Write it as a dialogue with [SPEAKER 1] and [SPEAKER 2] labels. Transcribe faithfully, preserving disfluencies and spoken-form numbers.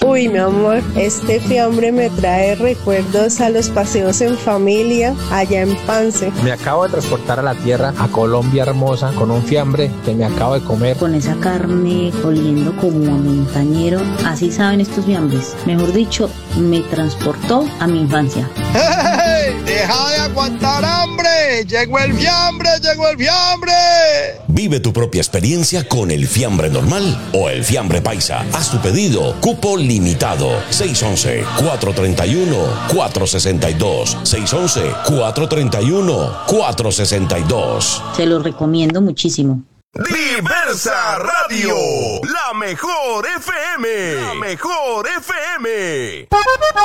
[SPEAKER 1] Uy, mi amor, este fiambre me trae recuerdos a los paseos en familia allá en Pance.
[SPEAKER 2] Me acabo de transportar a la tierra, a Colombia hermosa, con un fiambre que me acabo de comer.
[SPEAKER 3] Con esa carne oliendo como a montañero, así saben estos fiambres. Mejor dicho, me transportó a mi infancia.
[SPEAKER 4] ¡Hey! ¡Deja de aguantar hambre! ¡Llegó el fiambre! ¡Llegó el fiambre!
[SPEAKER 5] Vive tu propia experiencia con el fiambre normal o el fiambre paisa. Haz tu pedido. Cupo limitado. seis once, cuatro treinta y uno, cuatro sesenta y dos. seis once, cuatro treinta y uno, cuatro sesenta y dos.
[SPEAKER 3] Se los recomiendo muchísimo.
[SPEAKER 6] Diversa Radio, la mejor F M, la mejor F M.